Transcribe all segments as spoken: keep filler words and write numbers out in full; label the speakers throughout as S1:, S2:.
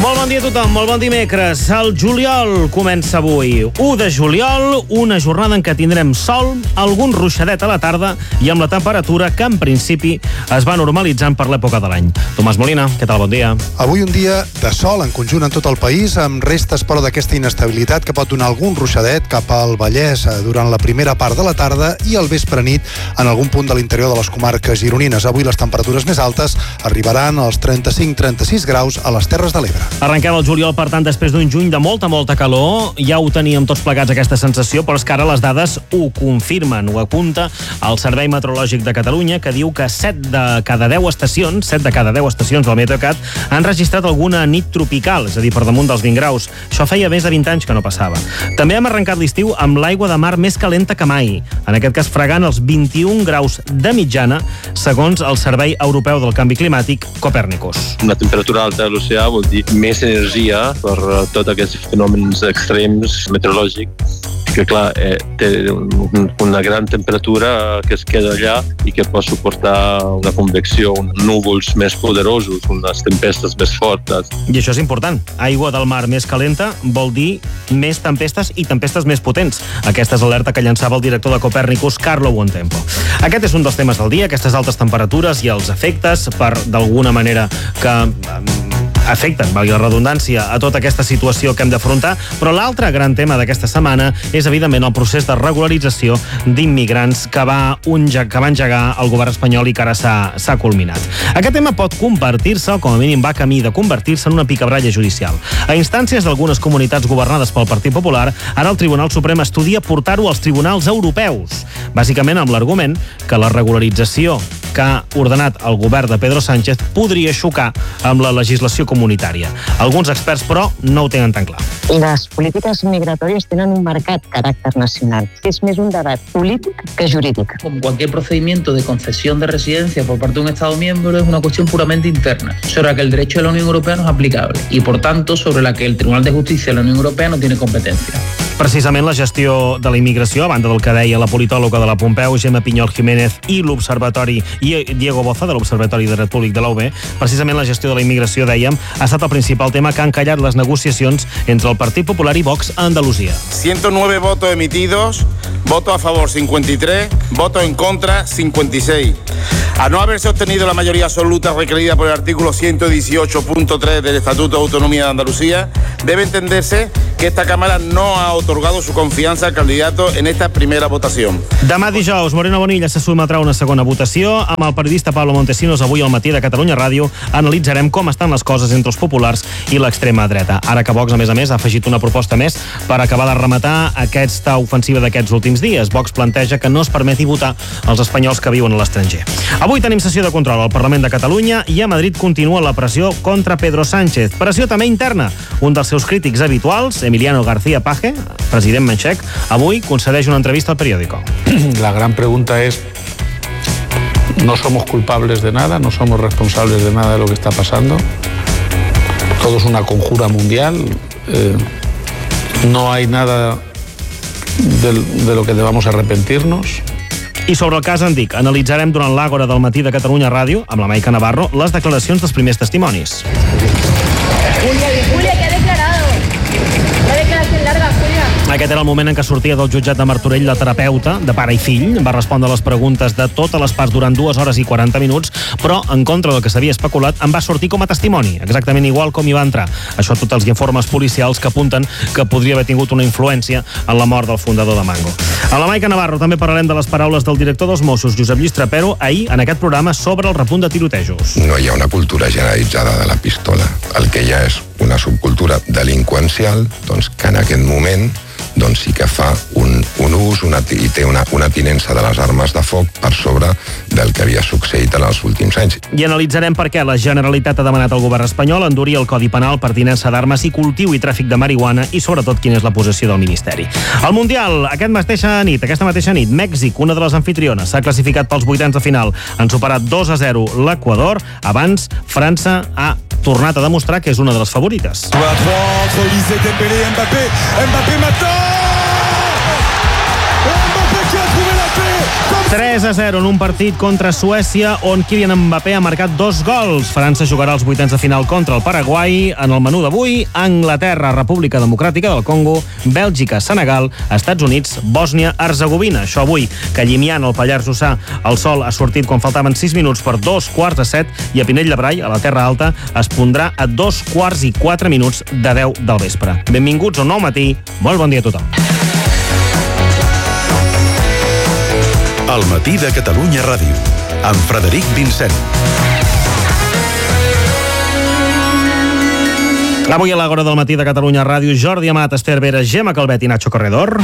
S1: Molt bon dia a tothom, molt bon dimecres. El juliol comença avui. u de juliol, una jornada en què tindrem sol, algun ruixadet a la tarda i amb la temperatura que en principi es va normalitzant per l'època de l'any. Tomàs Molina, què tal? Bon dia.
S2: Avui un dia de sol en conjunt en tot el país, amb restes però d'aquesta inestabilitat que pot donar algun ruixadet cap al Vallès durant la primera part de la tarda i al vespre nit en algun punt de l'interior de les comarques gironines. Avui les temperatures més altes arribaran als trenta-cinc a trenta-sis graus a les Terres de l'Ebre.
S1: Arrenquem el juliol, per tant, després d'un juny de molta, molta calor. Ja ho teníem tots plegats, aquesta sensació, però és que ara les dades ho confirmen. Ho apunta el Servei Meteorològic de Catalunya, que diu que set de cada deu estacions, set de cada deu estacions del Meteocat han registrat alguna nit tropical, és a dir, per damunt dels vint graus. Això feia més de vint anys que no passava. També hem arrencat l'estiu amb l'aigua de mar més calenta que mai. En aquest cas, fregant els vint-i-un graus de mitjana, segons el Servei Europeu del Canvi Climàtic, Copernicus.
S3: Una temperatura alta a l'oceà vol dir més energia per tots aquests fenòmens extrems meteorològics, que clar, eh, té un, una gran temperatura que es queda allà i que pot suportar una convecció, uns núvols més poderosos, unes tempestes més fortes.
S1: I això és important. Aigua del mar més calenta vol dir més tempestes i tempestes més potents. Aquesta és l'alerta que llançava el director de Copernicus, Carlo Buontempo. Aquest és un dels temes del dia, aquestes altes temperatures i els efectes, per d'alguna manera que afecten, valgui la redundància, a tota aquesta situació que hem d'afrontar, però l'altre gran tema d'aquesta setmana és, evidentment, el procés de regularització d'immigrants que va, un, que va engegar el govern espanyol i que ara s'ha culminat. Aquest tema pot convertir-se, o com a mínim va camí de convertir-se, en una picabralla judicial. A instàncies d'algunes comunitats governades pel Partit Popular, ara el Tribunal Suprem estudia portar-ho als tribunals europeus, bàsicament amb l'argument que la regularització que ha ordenat el govern de Pedro Sánchez podria xocar amb la legislació comunitària. Alguns experts, però, no ho tenen tan clar.
S4: Les polítiques migratòries tenen un marcat caràcter nacional. És més un debat polític que jurídic.
S5: Como cualquier procedimiento de concesión de residencia por parte de un Estado miembro, es una cuestión puramente interna, sobre la que el derecho de la Unión Europea no es aplicable y, por tanto, sobre la que el Tribunal de Justicia de la Unión Europea no tiene competencia.
S1: Precisament la gestió de la immigració, a banda del que deia la politòloga de la Pompeu, Gemma Pinyol Jiménez, i l'Observatori, i Diego Boza, de l'Observatori de Dret Públic de la U B, precisament la gestió de la immigració, dèiem, ha estat el principal tema que ha encallat les negociacions entre el Partit Popular i Vox a Andalusia.
S6: ciento nueve votos emitidos, voto a favor cincuenta y tres, voto en contra cincuenta y seis. A no haberse obtenido la mayoría absoluta requerida por el artículo ciento dieciocho punto tres del Estatuto de Autonomía de Andalucía, debe entenderse que esta Cámara no ha otorgado su confianza al candidato en esta primera votación.
S1: Demà dijous, Moreno Bonilla se sotmetrà a una segona votació. Amb el periodista Pablo Montesinos, avui al matí de Catalunya Ràdio, analitzarem com estan les coses entre els populars i l'extrema dreta. Ara que Vox, a més a més, ha afegit una proposta més per acabar de rematar aquesta ofensiva d'aquests últims dies. Vox planteja que no es permeti votar als espanyols que viuen a l'estranger. Avui tenim sessió de control al Parlament de Catalunya i a Madrid continua la pressió contra Pedro Sánchez. Pressió també interna. Un dels seus crítics habituals, Emiliano García Paje, president manxec, avui concedeix una entrevista al periódico.
S7: La gran pregunta es: no somos culpables de nada, no somos responsables de nada de lo que está pasando. Todo es una conjura mundial. Eh, no hay nada de, de lo que debamos arrepentirnos.
S1: I sobre el cas Andic, analitzarem durant l'Àgora del matí de Catalunya Ràdio, amb la Maica Navarro, les declaracions dels primers testimonis.
S8: Julia, Julia, ¿qué ha declarado? La declaración larga, Julia.
S1: Aquest era el moment en què sortia del jutjat de Martorell la terapeuta, de pare i fill. Va respondre a les preguntes de totes les parts durant dues hores i quaranta minuts, però, en contra del que s'havia especulat, en va sortir com a testimoni, exactament igual com hi va entrar. Això tots els informes policials que apunten que podria haver tingut una influència en la mort del fundador de Mango. A la Maica Navarro també parlarem de les paraules del director dels Mossos, Josep Lluís Trapero, ahir en aquest programa sobre el repunt de tirotejos.
S9: No hi ha una cultura generalitzada de la pistola. El que hi ha és una subcultura delinqüencial, doncs, que en aquest moment doncs sí que fa un, un ús una, i té una, una tinença de les armes de foc per sobre del que havia succeït en els últims anys.
S1: I analitzarem per què la Generalitat ha demanat al govern espanyol endurir el Codi Penal per tinença d'armes i cultiu i tràfic de marihuana i, sobretot, quina és la posició del Ministeri. Al Mundial, aquest mateixa nit, aquesta mateixa nit, Mèxic, una de les anfitriones, s'ha classificat pels vuitens de final. Han superat dos a zero l'Equador. Abans, França ha tornat a demostrar que és una de les favorites.
S10: trois entre Olise, Dembélé et Mbappé. Mbappé maintenant! Mbappé qui a trouvé la paix!
S1: tres a zero en un partit contra Suècia on Kylian Mbappé ha marcat dos gols. França jugarà els vuitens de final contra el Paraguai. En el menú d'avui, Anglaterra, República Democràtica del Congo, Bèlgica, Senegal, Estats Units, Bòsnia, Herzegovina. Això avui, que Llimiana, al Pallars Jussà, el sol ha sortit quan faltaven sis minuts per dos quarts de set i a Pinell de Brai, a la Terra Alta, es pondrà a dos quarts i quatre minuts de deu del vespre. Benvinguts a un nou matí. Molt bon dia a tothom.
S11: El matí de Catalunya Ràdio, amb Frederic Vincent.
S1: Avui a l'Agora del matí de Catalunya Ràdio, Jordi Amat, Esther Vera, Gemma Calvet i Nacho Corredor.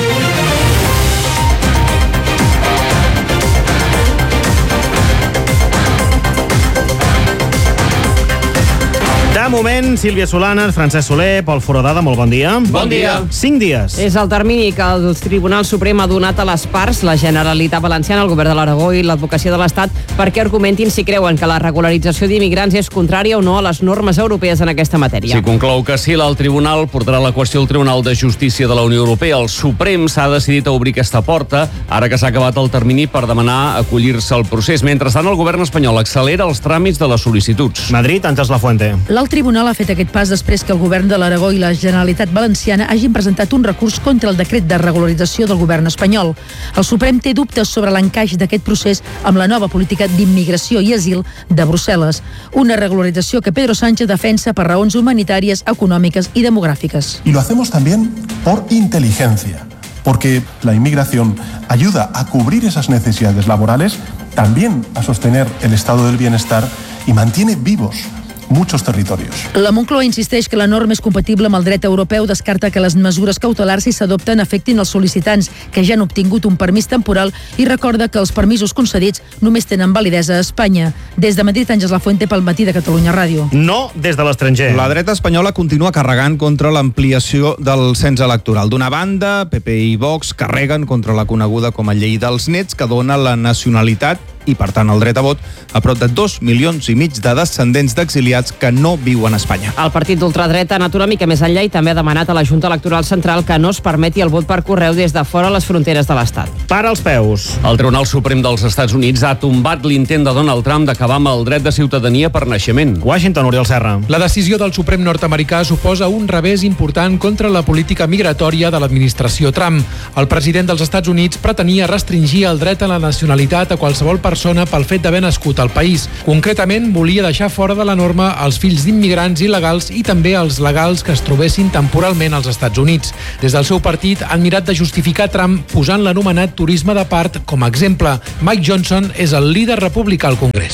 S1: De moment, Sílvia Solanes, Francesc Soler, Pol Foradada, molt bon dia.
S12: Bon dia.
S1: Cinc dies.
S12: És el termini que el Tribunal Suprem ha donat a les parts, la Generalitat Valenciana, el Govern de l'Aragó i l'Advocacia de l'Estat, perquè argumentin si creuen que la regularització d'immigrants és contrària o no a les normes europees en aquesta matèria.
S13: Si conclou que sí, el Tribunal portarà la qüestió al Tribunal de Justícia de la Unió Europea. El Suprem s'ha decidit a obrir aquesta porta, ara que s'ha acabat el termini per demanar acollir-se al procés. Mentrestant, el govern espanyol accelera els tràmits de les sol·licituds.
S1: Madrid, Àngels Lafuente.
S14: El Tribunal ha fet aquest pas després que el govern de l'Aragó i la Generalitat Valenciana hagin presentat un recurs contra el decret de regularització del govern espanyol. El Suprem té dubtes sobre l'encaix d'aquest procés amb la nova política d'immigració i asil de Brussel·les. Una regularització que Pedro Sánchez defensa per raons humanitàries, econòmiques i demográficas.
S15: Y lo hacemos también por inteligencia, porque la inmigración ayuda a cubrir esas necesidades laborales, también a sostener el estado del bienestar y mantiene vivos muchos territorios.
S14: La Moncloa insisteix que la norma és compatible amb el dret europeu, descarta que les mesures cautelars si s'adopten afectin els sol·licitants que ja han obtingut un permís temporal i recorda que els permisos concedits només tenen validesa a Espanya. Des de Madrid, Àngels Lafuente pel matí de Catalunya Ràdio.
S1: No des de l'estranger.
S16: La dreta espanyola continua carregant contra l'ampliació del cens electoral. D'una banda, P P i Vox carreguen contra la coneguda com a llei dels nets que dona la nacionalitat i, per tant, el dret a vot a prop de dos milions i mig de descendents d'exiliats que no viuen a Espanya.
S12: El partit d'ultradreta ha anat una mica més enllà i també ha demanat a la Junta Electoral Central que no es permeti el vot per correu des de fora les fronteres de l'Estat.
S1: Para els peus.
S13: El Tribunal Suprem dels Estats Units ha tombat l'intent de Donald Trump d'acabar amb el dret de ciutadania per naixement.
S1: Washington, Oriol Serra.
S17: La decisió del Suprem nord-americà suposa un revés important contra la política migratòria de l'administració Trump. El president dels Estats Units pretenia restringir el dret a la nacionalitat a qualsevol persona pel fet d'haver nascut al país. Concretament, volia deixar fora de la norma els fills d'immigrants il·legals i també els legals que es trobessin temporalment als Estats Units. Des del seu partit han mirat de justificar Trump posant l'anomenat turisme de part com a exemple. Mike Johnson és el líder republicà al Congrés.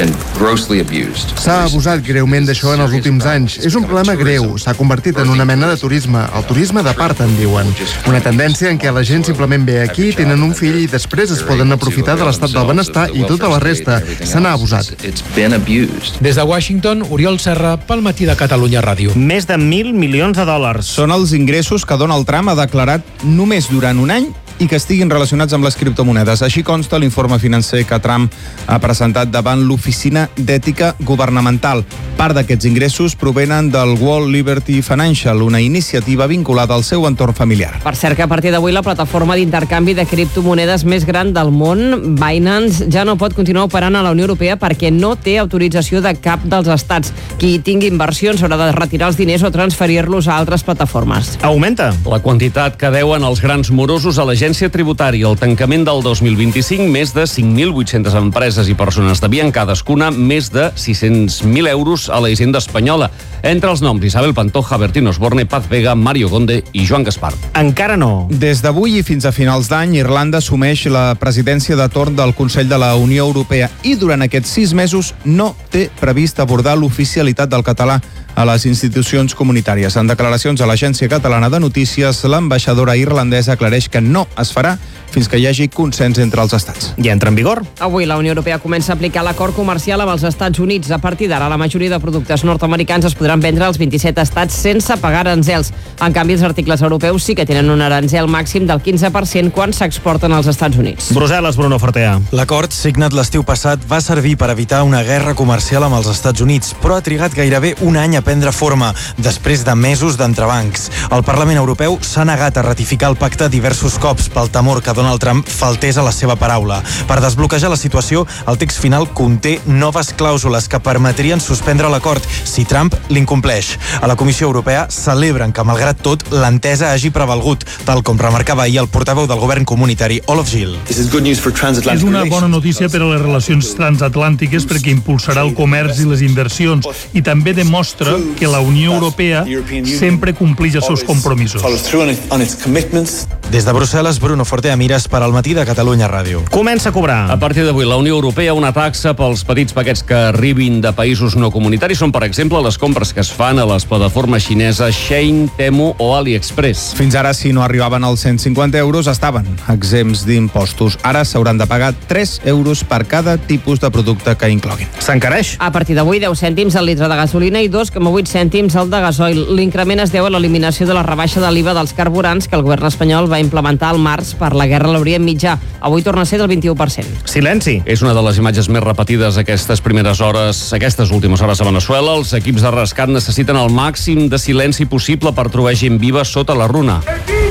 S18: S'ha abusat greument d'això en els últims anys. És un problema greu. S'ha convertit en una mena de turisme. El turisme de part, en diuen. Una tendència en què la gent simplement ve aquí, tenen un fill i després es poden aprofitar de l'estat del benestar i tota la resta. Se n'ha abusat.
S17: Des de Washington, Oriol Serra, pel matí de Catalunya Ràdio.
S1: Més de mil milions de dòlars.
S16: Són els ingressos que Donald Trump ha declarat només durant un any i que estiguin relacionats amb les criptomonedes. Així consta l'informe financer que Trump ha presentat davant l'Oficina d'Ètica Governamental. Part d'aquests ingressos provenen del World Liberty Financial, una iniciativa vinculada al seu entorn familiar.
S12: Per cert que a partir d'avui la plataforma d'intercanvi de criptomonedes més gran del món, Binance, ja no pot continuar operant a la Unió Europea perquè no té autorització de cap dels estats. Qui tingui inversions haurà de retirar els diners o transferir-los a altres plataformes.
S1: Augmenta.
S13: La quantitat que deuen els grans morosos a l'agència tributària. Al tancament del dos mil vint-i-cinc, més de cinc mil vuit-centes empreses i persones devien cadascuna més de sis-cents mil euros a la Hisenda espanyola. Entre els noms, Isabel Pantoja, Bertín Osborne, Paz Vega, Mario Conde i Joan Gaspar.
S1: Encara no.
S16: Des d'avui i fins a finals d'any, Irlanda assumeix la presidència de torn del Consell de la Unió Europea i durant aquests sis mesos no té previst abordar l'oficialitat del català a les institucions comunitàries. En declaracions a l'Agència Catalana de Notícies, l'ambaixadora irlandesa aclareix que no es farà fins que hi hagi consens entre els estats.
S1: I entra en vigor.
S12: Avui la Unió Europea comença a aplicar l'acord comercial amb els Estats Units. A partir d'ara, la majoria de productes nord-americans es podran vendre als vint-i-set estats sense pagar aranzels. En canvi, els articles europeus sí que tenen un aranzel màxim del quinze per cent quan s'exporten als Estats Units.
S1: Brussel·les, Bruno Fortea.
S10: L'acord signat l'estiu passat va servir per evitar una guerra comercial amb els Estats Units, però ha trigat gairebé un any a
S19: prendre forma després de mesos d'entrebancs. El Parlament Europeu s'ha negat a ratificar el pacte diversos cops pel temor que Donald Trump faltés a la seva paraula. Per desbloquejar la situació, el text final conté noves clàusules que permetrien suspendre l'acord si Trump l'incompleix. A la Comissió Europea celebren que, malgrat tot, l'entesa hagi prevalgut, tal com remarcava ahir el portaveu del govern comunitari, Olaf Gil.
S20: És una bona notícia per a les relacions transatlàntiques perquè impulsarà el comerç i les inversions i també demostra que la Unió Europea sempre complix els seus compromisos.
S19: Des de Brussel·les, Bruno Fortea Mires per al Matí de Catalunya Ràdio.
S1: Comença a cobrar.
S13: A partir d'avui, la Unió Europea una taxa pels petits paquets que arribin de països no comunitaris són, per exemple, les compres que es fan a les plataformes xineses Shein, Temu o AliExpress.
S16: Fins ara, si no arribaven als cent cinquanta euros, estaven exempts d'impostos. Ara s'hauran de pagar tres euros per cada tipus de producte que incloguin.
S1: S'encareix.
S12: A partir d'avui, deu cèntims al litre de gasolina i dos coma vuit cèntims al de gasoil. L'increment es deu a l'eliminació de la rebaixa de l'I V A dels carburants que el govern espanyol va implementar al març per la guerra a l'Orient Mitjà. Avui torna a ser del vint-i-u per cent.
S1: Silenci.
S13: És una de les imatges més repetides aquestes primeres hores, aquestes últimes hores a Veneçuela. Els equips de rescat necessiten el màxim de silenci possible per trobar gent viva sota la runa.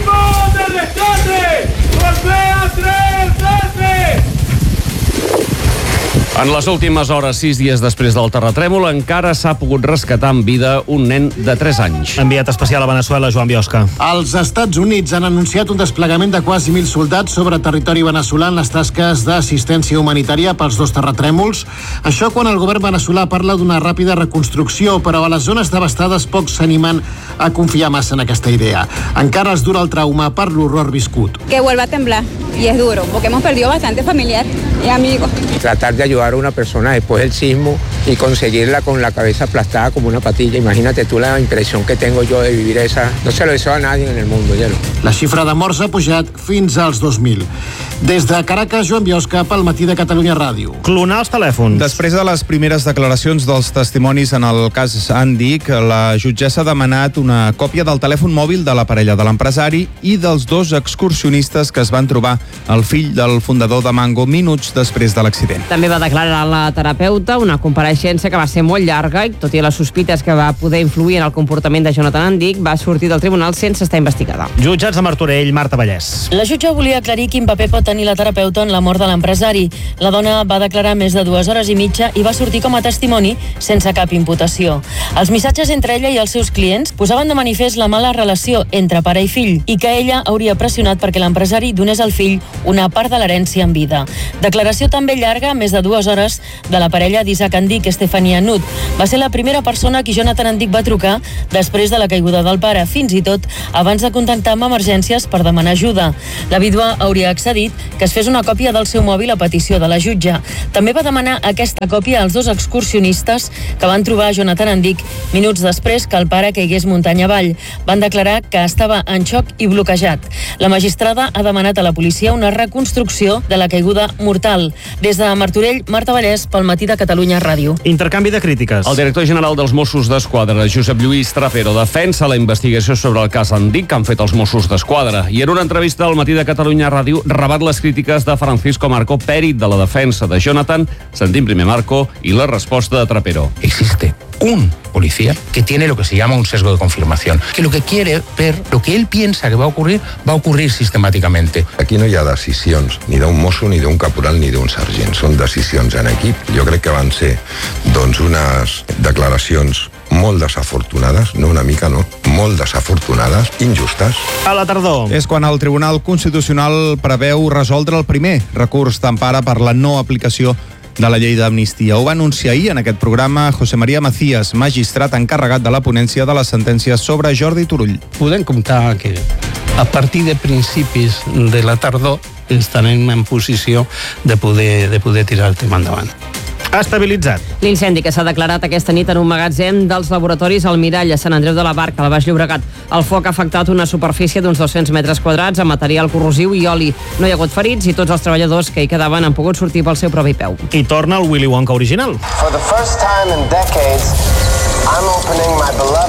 S13: En les últimes hores, sis dies després del terratrèmol, encara s'ha pogut rescatar amb vida un nen de tres anys.
S1: Enviat especial a Veneçuela, Joan Biosca.
S21: Els Estats Units han anunciat un desplegament de quasi mil soldats sobre territori veneçolà en les tasques d'assistència humanitària pels dos terratrèmols. Això quan el govern veneçolà parla d'una ràpida reconstrucció, però a les zones devastades pocs s'animen a confiar massa en aquesta idea. Encara els dura el trauma per l'horror viscut.
S22: Que vuelva a temblar, y es duro, porque hemos perdido bastante familiar y amigos.
S23: Tratar de ayudar a una persona después del sismo y conseguirla con la cabeza aplastada como una patilla. Imagínate tú la impresión que tengo yo de vivir esa... No se lo deseo a nadie en el mundo, ja no.
S21: La xifra de morts ha pujat fins als dos mil. Des de Caracas, Joan Biosca, pel Matí de Catalunya Ràdio.
S1: Clonar els telèfons.
S16: Després de les primeres declaracions dels testimonis en el cas Andic, la jutgessa ha demanat una còpia del telèfon mòbil de la parella de l'empresari i dels dos excursionistes que es van trobar el fill del fundador de Mango minuts després de l'accident.
S12: També va declarar la terapeuta, una compareixença que va ser molt llarga i, tot i les sospites que va poder influir en el comportament de Jonathan Andic, va sortir del tribunal sense estar investigada.
S1: Jutjats a Martorell, Marta Vallès.
S24: La jutge volia aclarir quin paper pot tenir la terapeuta en la mort de l'empresari. La dona va declarar més de dues hores i mitja i va sortir com a testimoni sense cap imputació. Els missatges entre ella i els seus clients posaven de manifest la mala relació entre pare i fill i que ella hauria pressionat perquè l'empresari donés al fill una part de l'herència en vida. Declaració també llarga, més de dues hores, de la parella d'Isaac Andic, Estefania Nut. Va ser la primera persona a qui Jonathan Andic va trucar després de la caiguda del pare, fins i tot abans de contactar amb emergències per demanar ajuda. La vídua hauria accedit que es fes una còpia del seu mòbil a petició de la jutge. També va demanar aquesta còpia als dos excursionistes que van trobar Jonathan Andic minuts després que el pare caigués muntanya avall. Van declarar que estava en xoc i bloquejat. La magistrada ha demanat a la policia una reconstrucció de la caiguda mortal. Des de Martorell, Marta Vallès, pel Matí de Catalunya Ràdio.
S1: Intercanvi de crítiques.
S13: El director general dels Mossos d'Esquadra, Josep Lluís Trapero, defensa la investigació sobre el cas Andic que han fet els Mossos d'Esquadra. I en una entrevista al Matí de Catalunya Ràdio rebat les crítiques de Francisco Marco, pèrit de la defensa de Jonathan. Sentim primer Marco i la resposta de Trapero.
S25: Existe un policía que tiene lo que se llama un sesgo de confirmación, que lo que quiere ver, lo que él piensa que va a ocurrir, va a ocurrir sistemáticamente.
S9: Aquí no hi ha decisions ni d'un mosso, ni d'un caporal, ni d'un sergent. Són decisions en equip. Jo crec que van ser doncs, unes declaracions molt desafortunades, no una mica, no, molt desafortunades, injustes.
S1: A la tardor.
S16: És quan el Tribunal Constitucional preveu resoldre el primer recurs d'empara per la no aplicació de la llei d'amnistia. Ho va anunciar ahir en aquest programa José María Macías, magistrat encarregat de la ponència de les sentències sobre Jordi Turull.
S7: Podem comptar que a partir de principis de la tardor estarem en posició de poder, de poder tirar el tema endavant.
S1: Estabilitzat.
S12: L'incendi que s'ha declarat aquesta nit en un magatzem dels laboratoris Almirall a Sant Andreu de la Barca, al Baix Llobregat. El foc ha afectat una superfície d'uns dos-cents metres quadrats amb material corrosiu i oli. No hi ha hagut ferits i tots els treballadors que hi quedaven han pogut sortir pel seu propi peu.
S1: I torna el Willy Wonka original.
S26: For the first time in decades, I'm opening my beloved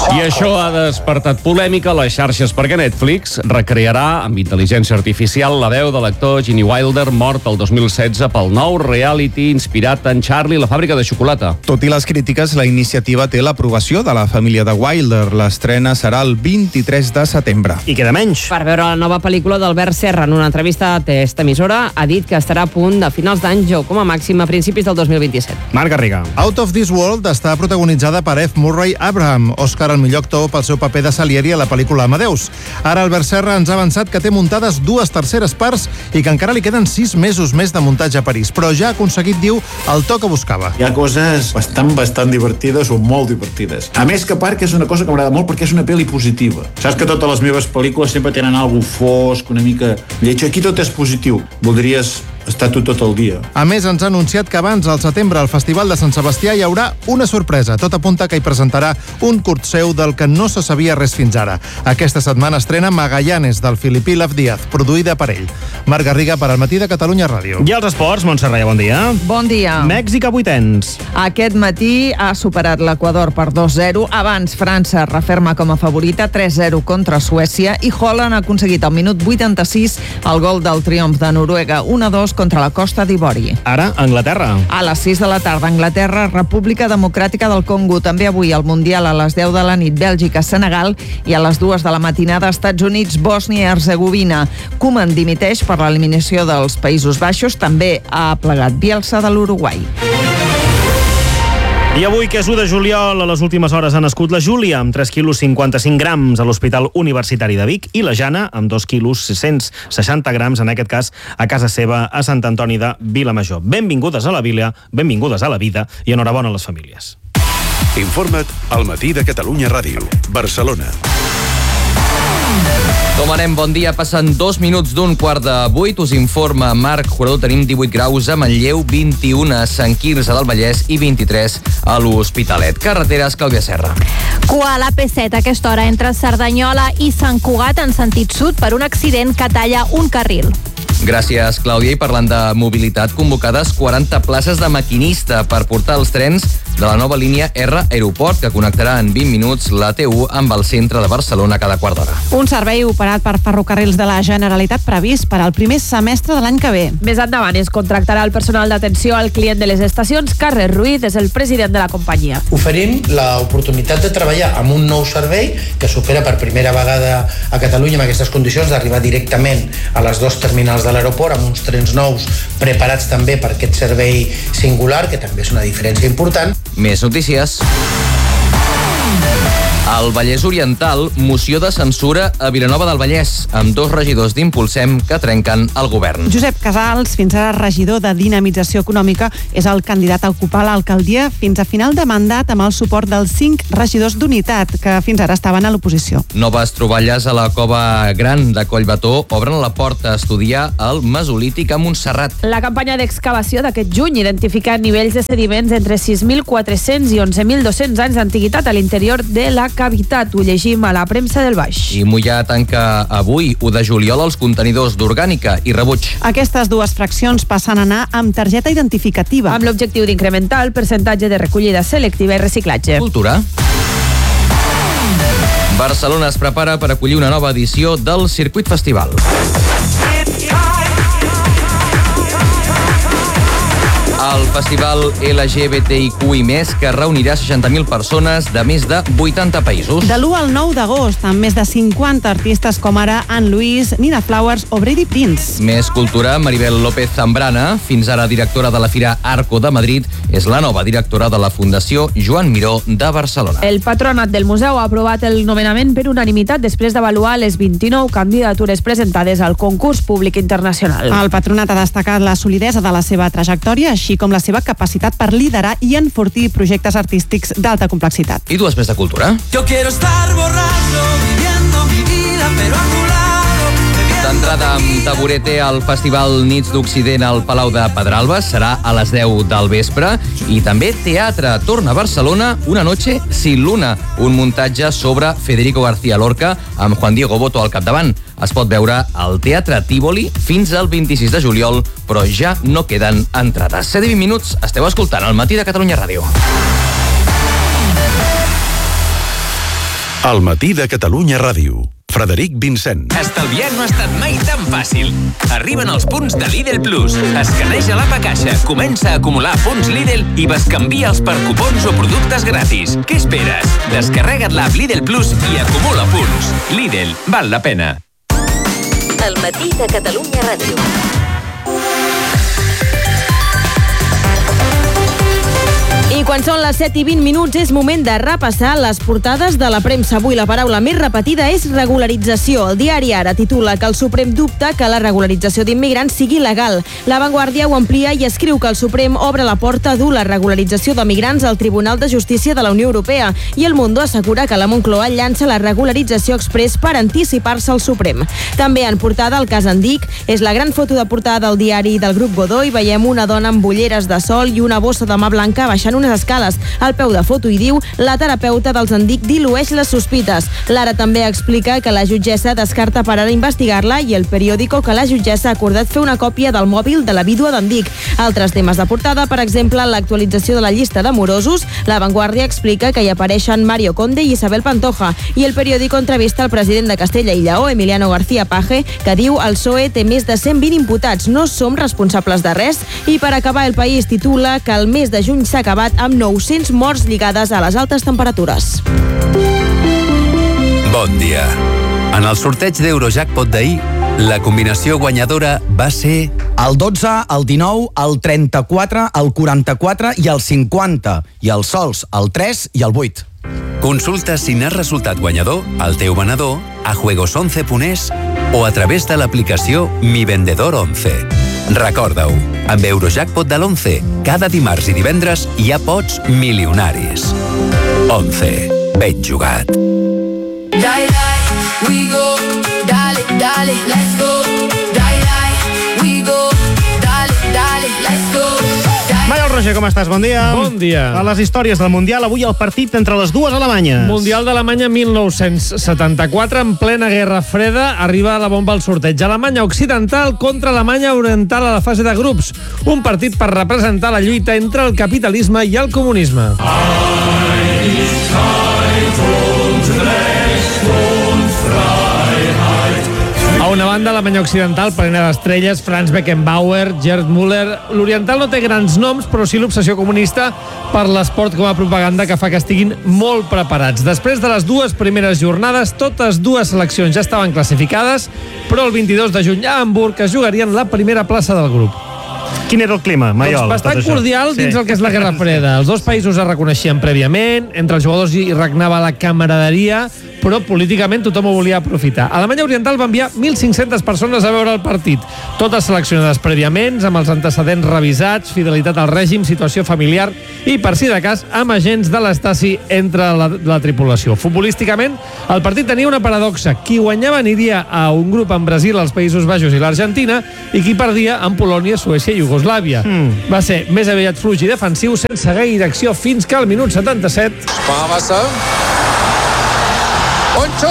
S13: I això ha despertat polèmica a les xarxes perquè Netflix recrearà amb intel·ligència artificial la veu de l'actor Gene Wilder mort el dos mil setze pel nou reality inspirat en Charlie, la fàbrica de xocolata.
S16: Tot i les crítiques, la iniciativa té l'aprovació de la família de Wilder. L'estrena serà el vint-i-tres de setembre.
S1: I queda menys.
S12: Per veure la nova pel·lícula d'Albert Serra en una entrevista a aquesta emissora, ha dit que estarà a punt de finals d'any o com a màxim a principis del dos mil vint-i-set.
S1: Marc Garriga.
S2: Out of This World està protagonitzada per F. Murray Abraham, Òscar al millor actor pel seu paper de Salieri a la pel·lícula Amadeus. Ara Albert Serra ens ha avançat que té muntades dues terceres parts i que encara li queden sis mesos més de muntatge a París, però ja ha aconseguit, diu, el to que buscava.
S3: Hi ha coses bastant, bastant divertides o molt divertides. A més, que a part que és una cosa que m'agrada molt perquè és una pel·li positiva. Saps que totes les meves pel·lícules sempre tenen alguna fosc, una mica lleig. Aquí tot és positiu. Voldries estar tu tot el dia.
S2: A més, ens ha anunciat que abans, al setembre, al Festival de Sant Sebastià hi haurà una sorpresa. Tot apunta que hi presentarà un curt seu del que no se sabia res fins ara. Aquesta setmana estrena Magallanes, del Filipí Laf Díaz, produïda per ell. Marc Garriga per al Matí de Catalunya Ràdio.
S1: I els esports, Montserrat, bon dia.
S4: Bon dia.
S1: Mèxic a vuitens.
S4: Aquest matí ha superat l'Equador per dos zero. Abans, França referma com a favorita tres zero contra Suècia i Holland ha aconseguit al minut vuitanta-sis el gol del triomf de Noruega un a dos contra la Costa d'Ivori.
S1: Ara, Anglaterra.
S4: A les sis de la tarda, Anglaterra, República Democràtica del Congo. També avui al Mundial a les deu de la nit, Bèlgica, Senegal, i a les dues de la matinada, Estats Units, Bòsnia i Herzegovina. Koeman dimiteix per l'eliminació dels Països Baixos. També ha plegat Bielsa de l'Uruguai.
S1: I avui, que és u de juliol, a les últimes hores ha nascut la Júlia, amb tres quilos cinquanta-cinc grams a l'Hospital Universitari de Vic, i la Jana, amb dos quilos sis-cents seixanta grams, en aquest cas, a casa seva, a Sant Antoni de Vilamajor. Benvingudes a la vila, benvingudes a la vida, i enhorabona a les famílies.
S11: Informa't al Matí de Catalunya Ràdio, Barcelona.
S5: Com anem? Bon dia. Passen dos minuts d'un quart de vuit. Us informa Marc Jurador. Tenim divuit graus a Manlleu, vint-i-un a Sant Quirze del Vallès i vint-i-tres a l'Hospitalet. Carreteres, Clàudia Serra.
S6: Cua a l'A P set a aquesta hora entre Cerdanyola i Sant Cugat en sentit sud per un accident que talla un carril.
S5: Gràcies, Clàudia. I parlant de mobilitat, convocades quaranta places de maquinista per portar els trens de la nova línia R Aeroport, que connectarà en vint minuts la T u amb el centre de Barcelona cada quart d'hora.
S26: Un servei operat per Ferrocarrils de la Generalitat previst per al primer semestre de l'any que ve.
S27: Més endavant es contractarà el personal d'atenció al client de les estacions. Carles Ruiz és el president de la companyia.
S28: Oferim l'oportunitat de treballar amb un nou servei que s'opera per primera vegada a Catalunya amb aquestes condicions, d'arribar directament a les dos terminals de l'aeroport amb uns trens nous preparats també per aquest servei singular, que també és una diferència important.
S5: Més notícies. Al Vallès Oriental, moció de censura a Vilanova del Vallès, amb dos regidors d'Impulsem que trenquen el govern.
S26: Josep Casals, fins ara regidor de Dinamització Econòmica, és el candidat a ocupar l'alcaldia fins a final de mandat amb el suport dels cinc regidors d'Unitat, que fins ara estaven a l'oposició.
S5: Noves troballes a la cova gran de Collbató obren la porta a estudiar el mesolític a Montserrat.
S27: La campanya d'excavació d'aquest juny identifica nivells de sediments entre sis mil quatre-cents i onze mil dos-cents anys d'antiguitat a l'interior de la cavitat. Ho llegim a la premsa del Baix.
S5: I Mollà tanca avui, u de juliol, els contenidors d'orgànica i rebuig.
S26: Aquestes dues fraccions passen a anar amb targeta identificativa.
S27: Amb l'objectiu d'incrementar el percentatge de recollida selectiva i reciclatge.
S5: Cultura. Barcelona es prepara per acollir una nova edició del Circuit Festival. El festival L G B T I Q i més, que reunirà seixanta mil persones de més de vuitanta països.
S26: De l'u al nou d'agost, amb més de cinquanta artistes com ara Anne Louise, Nina Flowers o Brady Prince.
S5: Més cultura, Maribel López Zambrana, fins ara directora de la Fira Arco de Madrid, és la nova directora de la Fundació Joan Miró de Barcelona.
S27: El patronat del museu ha aprovat el nomenament per unanimitat després d'avaluar les vint-i-nou candidatures presentades al concurs públic internacional.
S26: El patronat ha destacat la solidesa de la seva trajectòria, així com la seva capacitat per liderar i enfortir projectes artístics d'alta complexitat.
S5: I dues més de cultura.
S29: Yo quiero estar borracho, viviendo mi vida, pero a tu lado.
S5: D'entrada amb taburete al Festival Nits d'Occident al Palau de Pedralbes, serà a les deu del vespre, i també teatre. Torna a Barcelona Una noche sin luna, un muntatge sobre Federico García Lorca amb Juan Diego Boto al capdavant. Es pot veure al Teatre Tívoli fins al vint-i-sis de juliol, però ja no queden entrades. set i vint minuts, esteu escoltant el Matí de Catalunya Ràdio.
S11: Al matí de Catalunya Ràdio. Frederic Vincent.
S8: Estalviar no ha estat mai tan fàcil. Arriben els punts de Lidl Plus. Escaneja l'app a caixa, comença a acumular punts Lidl i bescanvia'ls per cupons o productes gratis. Què esperes? Descarrega't l'app Lidl Plus i acumula punts. Lidl, val la pena.
S10: El matí de Catalunya Ràdio.
S27: I quan són les set i vint minuts és moment de repassar les portades de la premsa. Avui la paraula més repetida és regularització. El diari Ara titula que el Suprem dubta que la regularització d'immigrants sigui legal. La Vanguardia ho amplia i escriu que el Suprem obre la porta a dur la regularització de migrants al Tribunal de Justícia de la Unió Europea. I El Mundo assegura que la Moncloa llança la regularització express per anticipar-se al Suprem. També en portada el cas Andic. És la gran foto de portada del diari del grup Godoy. Veiem una dona amb ulleres de sol i una bossa de mà blanca baixant unes escales. Al peu de foto hi diu la terapeuta dels Andic dilueix les sospites. L'Ara també explica que la jutgessa descarta per ara investigar-la i El Periódico que la jutgessa ha acordat fer una còpia del mòbil de la vídua d'Andic. Altres temes de portada, per exemple, l'actualització de la llista de morosos. La Vanguardia explica que hi apareixen Mario Conde i Isabel Pantoja i El Periódico entrevista el president de Castella i Lleó, Emiliano García Paje, que diu el P S O E té més de cent vint imputats, no som responsables de res. I per acabar, El País titula que el mes de juny s'ha acabat amb nou-cents morts lligades a les altes temperatures.
S14: Bon dia. En el sorteig d'Eurojackpot d'ahir, la combinació guanyadora va ser...
S15: El dotze, el dinou, el trenta-quatre, el quaranta-quatre i el cinquanta. I els sols, el tres i el vuit.
S14: Consulta si n'has resultat guanyador al teu venedor, a juegos once punt es o a través de l'aplicació Mi Vendedor onze. Recorda-ho, amb Eurojackpot de l'onze, cada dimarts i divendres hi ha pots milionaris. onze. Ben jugat.
S29: Dale, dale, we go. Dale, dale, let's go. Dale, dale, we go. Dale, dale, let's go.
S1: Manuel Roger, com estàs? Bon dia.
S17: Bon dia.
S1: A les històries del Mundial, avui el partit entre les dues Alemanyes.
S17: Mundial d'Alemanya mil nou-cents setanta-quatre, en plena Guerra Freda, arriba la bomba al sorteig. Alemanya Occidental contra Alemanya Oriental a la fase de grups. Un partit per representar la lluita entre el capitalisme i el comunisme. A una banda, l'Alemanya Occidental, plena d'estrelles, Franz Beckenbauer, Gerd Müller... L'Oriental no té grans noms, però sí l'obsessió comunista per l'esport com a propaganda que fa que estiguin molt preparats. Després de les dues primeres jornades, totes dues seleccions ja estaven classificades, però el vint-i-dos de juny a Hamburg es jugarien la primera plaça del grup.
S1: Quin era el clima, Maiol?
S17: Doncs bastant cordial dins sí. el que és la Guerra Freda. Els dos països es reconeixien prèviament, entre els jugadors hi regnava la camaraderia, però políticament tothom ho volia aprofitar. Alemanya Oriental va enviar mil cinc-centes persones a veure el partit, totes seleccionades prèviament, amb els antecedents revisats, fidelitat al règim, situació familiar i, per si de cas, amb agents de l'Estasi entre la, la tripulació. Futbolísticament, el partit tenia una paradoxa. Qui guanyava aniria a un grup amb Brasil, els Països Baixos i l'Argentina, i qui perdia amb Polònia, Suècia i Iugoslàvia. Mm. Va ser més aviat fluix i defensiu, sense gaire acció, fins que al minut setanta-set...
S18: Sparwasser. Oncho!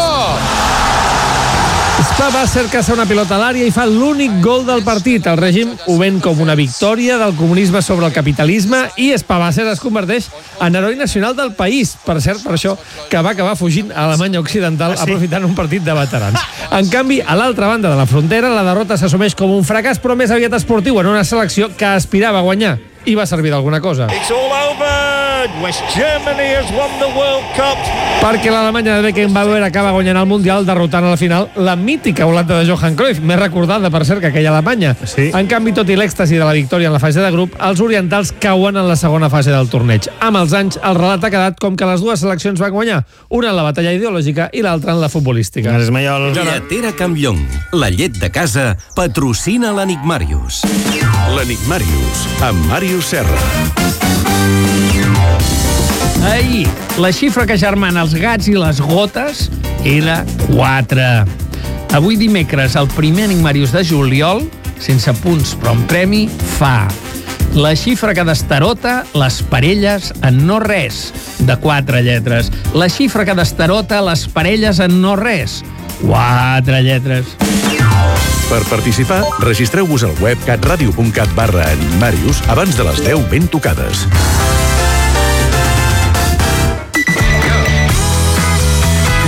S17: Sparwasser caça una pilota a l'àrea i fa l'únic gol del partit. El règim ho ven com una victòria del comunisme sobre el capitalisme i Sparwasser es converteix en heroi nacional del país. Per cert, per això que va acabar fugint a Alemanya Occidental ah, sí? aprofitant un partit de veterans. En canvi, a l'altra banda de la frontera, la derrota s'assumeix com un fracàs, però més aviat esportiu en una selecció que aspirava a guanyar i va servir d'alguna cosa.
S19: It's all over. West Germany has won the World Cup.
S17: Perquè l'Alemanya de Beckenbauer acaba guanyant el Mundial derrotant a la final la mítica Holanda de Johan Cruyff, més recordada, per cert, que aquella Alemanya. Sí. En canvi, tot i l'èxtasi de la victòria en la fase de grup, els orientals cauen en la segona fase del torneig. Amb els anys, el relat ha quedat com que les dues seleccions van guanyar, una en la batalla ideològica i l'altra en la futbolística.
S1: Gràcies, Maiol.
S11: Lletera Campllong, la llet de casa, patrocina l'Enigmàrius. L'Enigmàrius, amb Màrius Serra.
S17: Ahir, la xifra que germana els gats i les gotes era quatre. Avui dimecres, el primer Enigmàrius de juliol, sense punts però amb premi, fa la xifra que destarota les parelles en no res, de quatre lletres. La xifra que destarota les parelles en no res, quatre lletres.
S11: Per participar, registreu-vos al web catradio punt cat barra Enigmàrius abans de les deu ben tocades.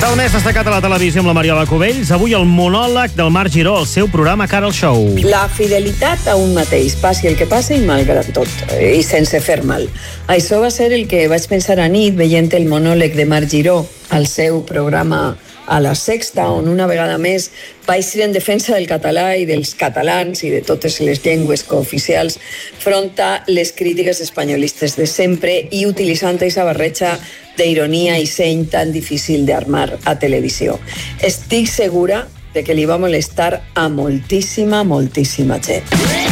S1: Del més destacat a la televisió amb la Mariola Cubells, avui el monòleg del Marc Giró, el seu programa Cara al Show.
S7: La fidelitat a un mateix, passi el que passi i malgrat tot, i sense fer mal. Això va ser el que vaig pensar a nit veient el monòleg de Marc Giró al seu programa a la Sexta, on una vegada més va eixir en defensa del català i dels catalans i de totes les llengües cooficials front a les crítiques espanyolistes de sempre i utilitzant aquesta barreja d'ironia i seny tan difícil d'armar a televisió. Estic segura de que li va molestar a moltíssima, moltíssima gent.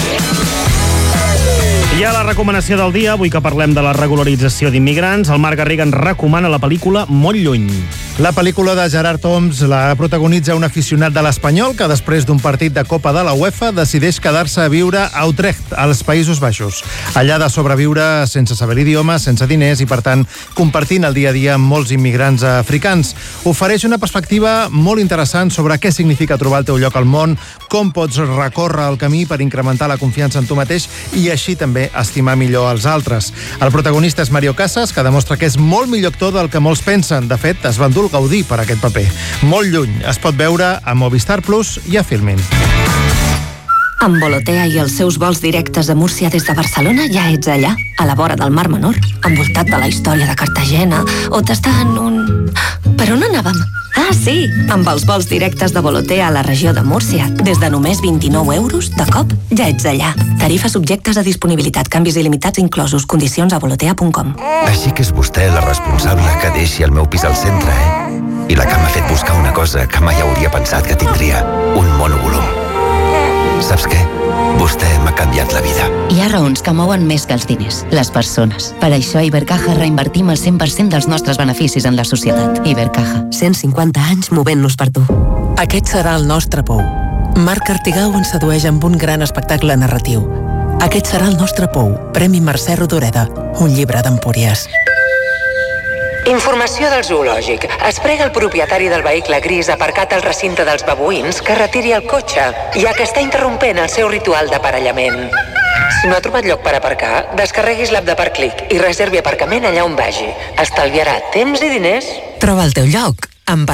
S1: I a la recomanació del dia, avui que parlem de la regularització d'immigrants, el Marc Garriga ens recomana la pel·lícula Molt lluny.
S2: La pel·lícula de Gerard Homs la protagonitza un aficionat de l'Espanyol que després d'un partit de Copa de la UEFA decideix quedar-se a viure a Utrecht, als Països Baixos. Allà ha de sobreviure sense saber l'idioma, sense diners i, per tant, compartint el dia a dia amb molts immigrants africans. Ofereix una perspectiva molt interessant sobre què significa trobar el teu lloc al món, com pots recórrer el camí per incrementar la confiança en tu mateix i així també estimar millor els altres. El protagonista és Mario Casas, que demostra que és molt millor actor del que molts pensen. De fet, es va endur el Gaudí per aquest paper. Molt lluny. Es pot veure a Movistar Plus i a Filmin.
S9: Amb Volotea i els seus vols directes a Múrcia des de Barcelona ja ets allà, a la vora del Mar Menor, envoltat de la història de Cartagena, o t'està en un... Per on anàvem? Ah, sí! Amb els vols directes de Volotea a la regió de Múrcia, des de només vint-i-nou euros, de cop, ja ets allà. Tarifes subjectes a disponibilitat, canvis il·limitats inclosos, condicions a volotea punt com.
S18: Així que és vostè la responsable que deixi el meu pis al centre, eh? I la que m'ha fet buscar una cosa que mai hauria pensat que tindria, un monovolum. Saps què? Vostè m'ha canviat la vida.
S20: Hi ha raons que mouen més que els diners, les persones. Per això a Ibercaja reinvertim el cent per cent dels nostres beneficis en la societat. Ibercaja.
S21: cent cinquanta anys movent-nos per tu. Aquest serà el nostre pou. Marc Artigau ens sedueix amb un gran espectacle narratiu. Aquest serà el nostre pou. Premi Mercè Rodoreda. Un llibre d'Empúries.
S22: Informació del zoològic. Es prega el propietari del vehicle gris aparcat al recinte dels babuïns que retiri el cotxe, ja que està interrompent el seu ritual d'aparellament. Si no ha trobat lloc per aparcar, descarreguis l'app de Parclic i reservi aparcament allà on vagi. Estalviarà temps i diners.
S21: Troba el teu lloc amb